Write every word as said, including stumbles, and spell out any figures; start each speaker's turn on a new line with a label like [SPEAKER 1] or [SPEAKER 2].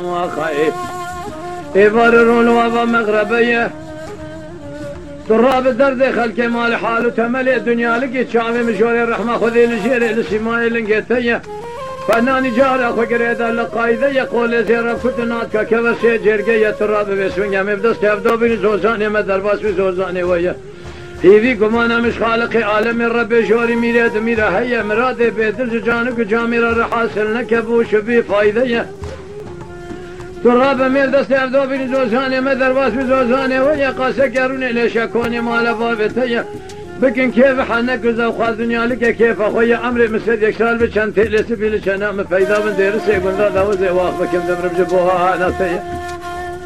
[SPEAKER 1] وخيف يبررون وابا مغربيه تراب الدرد خلق مال حال وتملي الدنيا لقيت شامي مشوري الرحمة خذي لجيري لسماي لنقيتيه فناني جاري اخو قريدا لقايده يقول زيرا كتناتك كبسي جرقية تراب بسوينيا مبدس تبدو بني زوزاني مدرباس بزوزاني ويا هيفي قمانا مش خالقي عالم الرب جوري ميراد ميرا هيا مرادي بيدل جانك جاميرا رحاسل نكبوش بي فايدة تراب ميل دست تبدو بني زوزاني مدرباس بزوزاني ويا قاسا قروني ليش اكوني مالا بابتيا بكن كيف حنك وخاذ دنيا لك كيف اخويا عمري مسد يكسال بشان تلس بيلش انا مفيدا من دير سيقول ذا وزي واخ بكم دمر بجبوها ناسيه